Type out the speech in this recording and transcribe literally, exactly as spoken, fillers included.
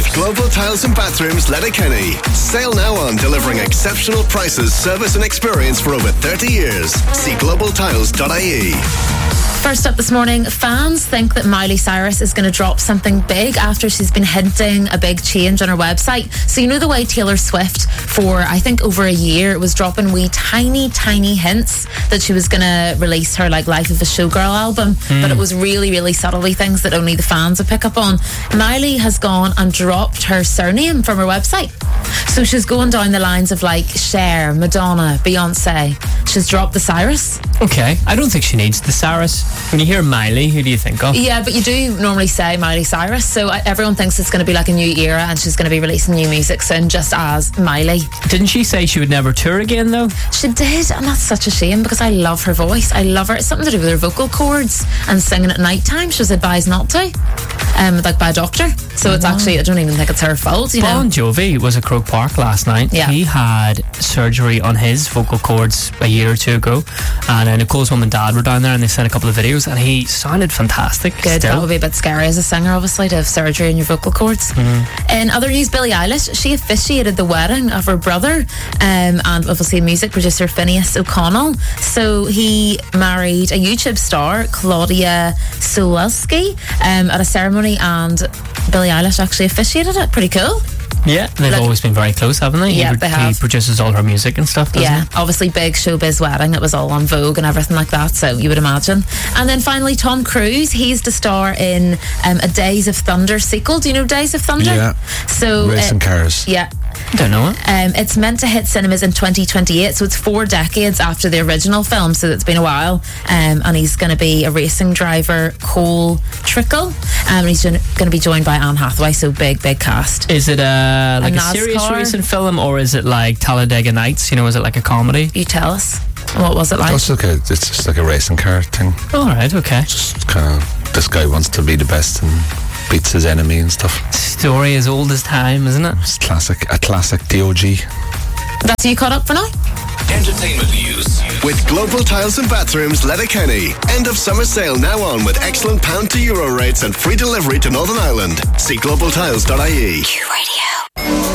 with Global Tiles and Bathrooms Letterkenny. Sale now on delivering exceptional prices, service and experience for over thirty years. See global tiles dot I E. First up this morning, fans think that Miley Cyrus is going to drop something big after she's been hinting a big change on her website. So you know the way Taylor Swift, for I think over a year, was dropping wee tiny, tiny hints that she was going to release her like Life of a Showgirl album, mm. but it was really, really subtle things that only the fans would pick up on. Miley has gone and dropped her surname from her website. So she's going down the lines of like Cher, Madonna, Beyonce. She's dropped the Cyrus. Okay, I don't think she needs the Cyrus. When you hear Miley, who do you think of? Yeah, but you do normally say Miley Cyrus, so everyone thinks it's going to be like a new era and she's going to be releasing new music soon just as Miley. Didn't she say she would never tour again though? She did, and that's such a shame because I love her voice. I love her. It's something to do with her vocal cords and singing at night time. She was advised not to, um, like by a doctor. So mm-hmm. it's actually, I don't even think it's her fault, you Bon know. Jovi was at Croke Park last night. Yeah. He had surgery on his vocal cords a year or two ago, and uh, Nicole's mum and dad were down there and they sent a couple of videos and he sounded fantastic. Good. Still. That would be a bit scary as a singer, obviously, to have surgery in your vocal cords. Mm-hmm. In other news, Billie Eilish, she officiated the wedding of her brother um, and obviously music producer Phineas O'Connell. So he married a YouTube star, Claudia Solowski, um, at a ceremony, and Billie Eilish actually officiated it. Pretty cool. Yeah, they've like, always been very close, haven't they? Yeah, he, they have. He produces all her music and stuff, doesn't yeah, he? obviously big showbiz wedding. It was all on Vogue and everything like that, so you would imagine. And then finally, Tom Cruise, he's to star in um, a Days of Thunder sequel. Do you know Days of Thunder? Yeah. So Racing uh, cars. Yeah. I don't know it. Um, it's meant to hit cinemas in twenty twenty-eight, so it's four decades after the original film, so it's been a while. Um, and he's going to be a racing driver, Cole Trickle, um, and he's going to be joined by Anne Hathaway, so big, big cast. Is it uh, like a, a, a serious racing film, or is it like Talladega Nights? You know, is it like a comedy? You tell us. What was it like? Oh, it's, like a, it's just like a racing car thing. All right, okay. Just kind of, this guy wants to be the best and beats his enemy and stuff. Story as old as time, isn't it? It's classic, a classic D O G. That's you caught up for now? Entertainment news with Global Tiles and Bathrooms Letterkenny. End of summer sale now on with excellent pound to euro rates and free delivery to Northern Ireland. See global tiles dot I E. Q Radio.